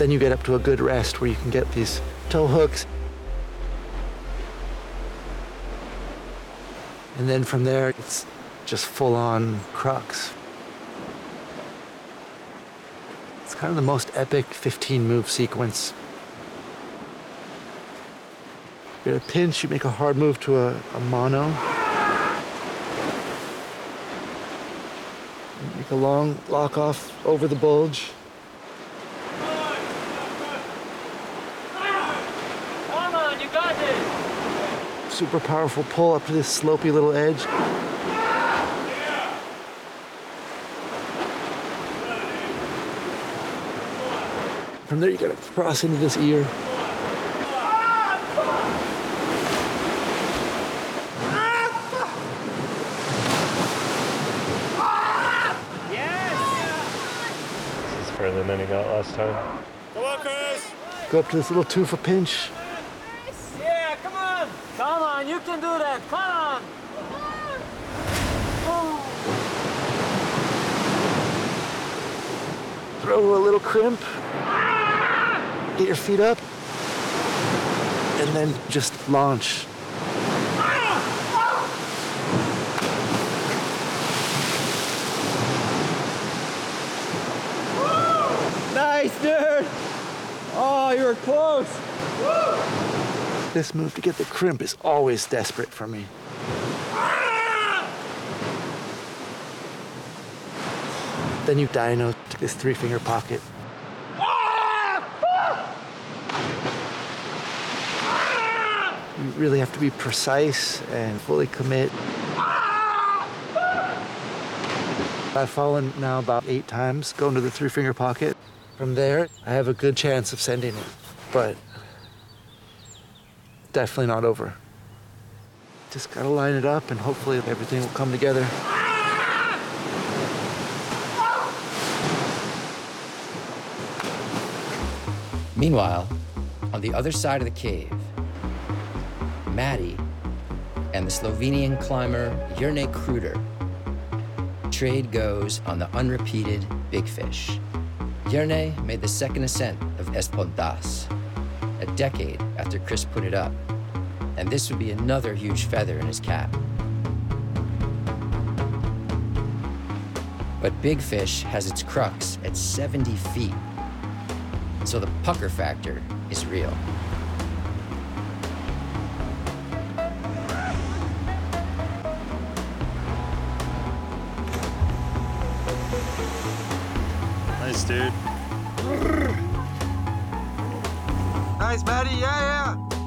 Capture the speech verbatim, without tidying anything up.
Then you get up to a good rest where you can get these tow hooks. And then from there, it's just full-on crux. It's kind of the most epic fifteen move sequence. You get a pinch, you make a hard move to a, a mono. You make a long lock off over the bulge. Come on, you got this! Super powerful pull up to this slopey little edge. From there, you gotta cross into this ear. This is further than he got last time. Come on, Chris! Go up to this little tufa pinch. Yeah, come on! Come on, you can do that! Come on! Throw a little crimp. Get your feet up. And then just launch. Nice, dude! Oh, you were close! This move to get the crimp is always desperate for me. Then you dyno to this three-finger pocket. You really have to be precise and fully commit. I've fallen now about eight times going to the three-finger pocket. From there, I have a good chance of sending it, but definitely not over. Just gotta line it up and hopefully everything will come together. Meanwhile, on the other side of the cave, Maddie and the Slovenian climber Jernej Kruder trade goes on the unrepeated Big Fish. Jernej made the second ascent of Espontas, a decade after Chris put it up, and this would be another huge feather in his cap. But Big Fish has its crux at seventy feet, so the pucker factor is real. Nice, dude. Nice, Maddie. Yeah, yeah.